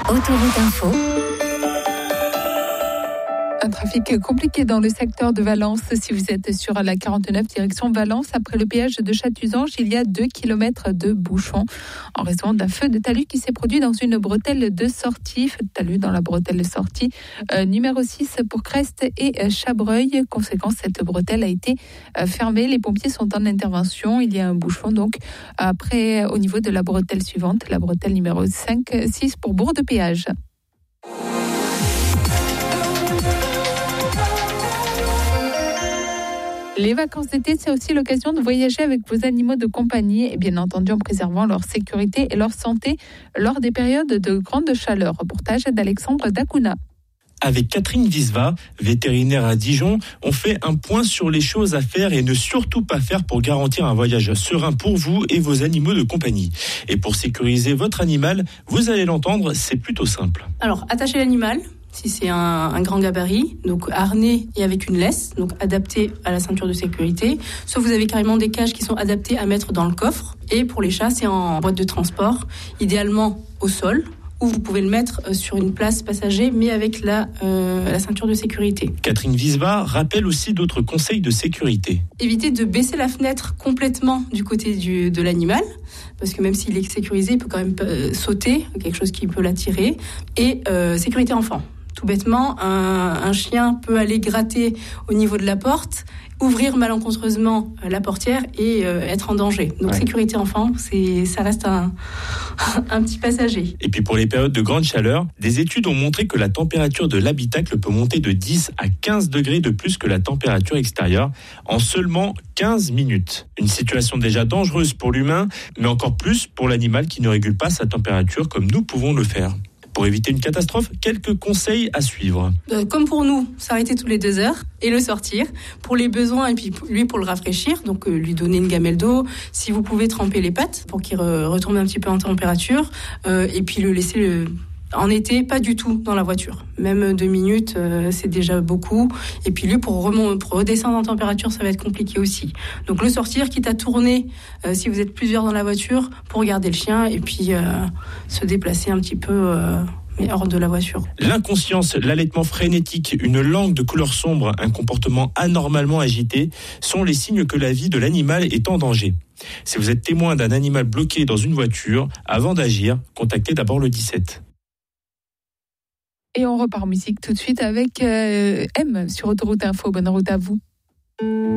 Autoroute Info. Un trafic compliqué dans le secteur de Valence. Si vous êtes sur la 49 direction Valence, après le péage de Chatuzange, il y a 2 km de bouchons en raison d'un feu de talus qui s'est produit dans une bretelle de sortie. Feu de talus dans la bretelle de sortie numéro 6 pour Crest et Chabreuil. Conséquence, cette bretelle a été fermée. Les pompiers sont en intervention. Il y a un bouchon donc après au niveau de la bretelle suivante, la bretelle numéro 6 pour Bourg-de-Péage. Les vacances d'été, c'est aussi l'occasion de voyager avec vos animaux de compagnie et bien entendu en préservant leur sécurité et leur santé lors des périodes de grande chaleur. Reportage d'Alexandre Dacuna. Avec Catherine Visva, vétérinaire à Dijon, on fait un point sur les choses à faire et ne surtout pas faire pour garantir un voyage serein pour vous et vos animaux de compagnie. Et pour sécuriser votre animal, vous allez l'entendre, c'est plutôt simple. Alors, attachez l'animal. Si c'est un grand gabarit, donc harnais et avec une laisse, donc adapté à la ceinture de sécurité. Soit vous avez carrément des cages qui sont adaptées à mettre dans le coffre. Et pour les chats, c'est en boîte de transport, idéalement au sol, ou vous pouvez le mettre sur une place passager, mais avec la ceinture de sécurité. Catherine Visva rappelle aussi d'autres conseils de sécurité. Évitez de baisser la fenêtre complètement du côté de l'animal, parce que même s'il est sécurisé, il peut quand même sauter, quelque chose qui peut l'attirer. Et sécurité enfant. Tout bêtement, un chien peut aller gratter au niveau de la porte, ouvrir malencontreusement la portière et être en danger. Donc sécurité enfant, ça reste un petit passager. Et puis pour les périodes de grande chaleur, des études ont montré que la température de l'habitacle peut monter de 10 à 15 degrés de plus que la température extérieure en seulement 15 minutes. Une situation déjà dangereuse pour l'humain, mais encore plus pour l'animal qui ne régule pas sa température comme nous pouvons le faire. Pour éviter une catastrophe, quelques conseils à suivre. Comme pour nous, s'arrêter toutes les 2 heures et le sortir pour les besoins et puis lui pour le rafraîchir, donc lui donner une gamelle d'eau. Si vous pouvez tremper les pattes pour qu'il retombe un petit peu en température et puis le laisser en été, pas du tout dans la voiture. Même 2 minutes, c'est déjà beaucoup. Et puis lui, pour redescendre en température, ça va être compliqué aussi. Donc le sortir, quitte à tourner, si vous êtes plusieurs dans la voiture, pour garder le chien et puis se déplacer un petit peu... mais hors de la voiture. L'inconscience, l'allaitement frénétique, une langue de couleur sombre, un comportement anormalement agité sont les signes que la vie de l'animal est en danger. Si vous êtes témoin d'un animal bloqué dans une voiture, avant d'agir, contactez d'abord le 17. Et on repart en musique tout de suite avec M sur Autoroute Info. Bonne route à vous.